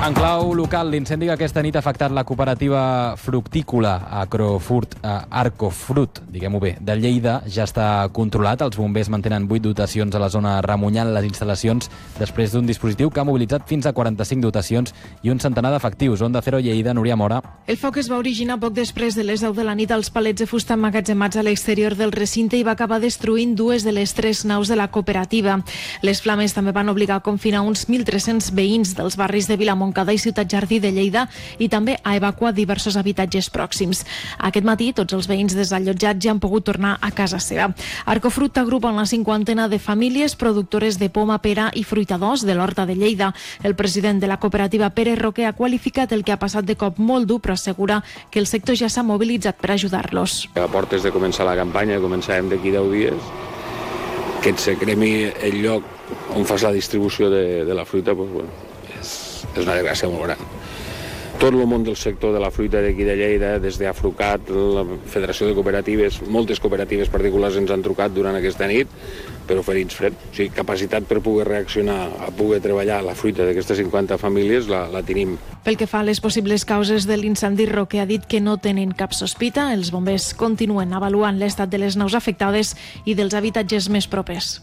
En clau local, l'incendi que aquesta nit ha afectat la cooperativa fructícola Arcofrut, diguem-ho bé, de Lleida, ja està controlat. Els bombers mantenen 8 dotacions a la zona remunyant les instal·lacions després d'un dispositiu que ha mobilitzat fins a 45 dotacions i un centenar d'efectius. Onda Cero Lleida, Núria Mora. El foc es va originar poc després de les 10 de la nit als palets de fusta emmagatzemats a l'exterior del recinte i va acabar destruint 2 de les 3 naus de la cooperativa. Les flames també van obligar a confinar uns 1.300 veïns dels barris de Vilamoncada i Ciutat Jardí de Lleida i també a evacuar diversos habitatges pròxims. Aquest matí tots els veïns desallotjats ja han pogut tornar a casa seva. Arcofrut agrupa una 50 de famílies productores de poma, pera i fruitadors de l'Horta de Lleida. El president de la cooperativa, Pere Roquer, ha qualificat el que ha passat de cop molt dur, però assegura que el sector ja s'ha mobilitzat per ajudar-los. A portes de començar la campanya, començarem d'aquí 10 dies, que et se cremi el lloc on fas la distribució de la fruita, doncs, bueno, és una desgràcia molt gran. Tot el món del sector de la fruita d'aquí de Lleida, des d'Afrucat, la Federació de Cooperatives, moltes cooperatives particulars ens han trucat durant aquesta nit per oferir-nos fred. O sigui, capacitat per poder reaccionar, a poder treballar la fruita d'aquestes 50 famílies la tenim. Pel que fa a les possibles causes de l'incendi, Roque ha dit que no tenen cap sospita. Els bombers continuen avaluant l'estat de les naus afectades i dels habitatges més propers.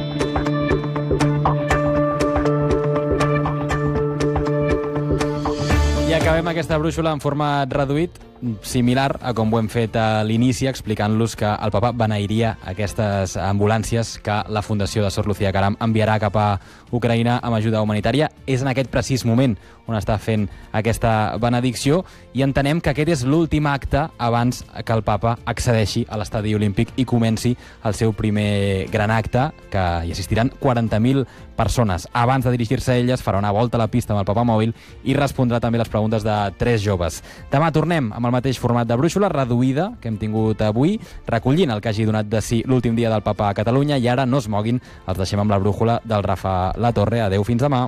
I acabem aquesta brúixola en format reduït, similar a com ho hem fet a l'inici, explicant-los que el papa beneiria aquestes ambulàncies que la Fundació de Sor Lucía Caram enviarà cap a Ucraïna amb ajuda humanitària. És en aquest precís moment on està fent aquesta benedicció i entenem que aquest és l'últim acte abans que el papa accedeixi a l'estadi olímpic i comenci el seu primer gran acte, que hi assistiran 40.000 persones. Abans de dirigir-se a elles farà una volta a la pista amb el papa mòbil i respondrà també les preguntes de 3 joves. Demà tornem amb el mateix format de brúixola reduïda que hem tingut avui, recollint el que hagi donat de si l'últim dia del papa a Catalunya, i ara no es moguin, els deixem amb la brúixola del Rafa Latorre. Adeu, fins demà.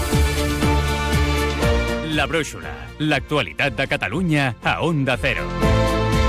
La brúixola, l'actualitat de Catalunya a Onda Cero.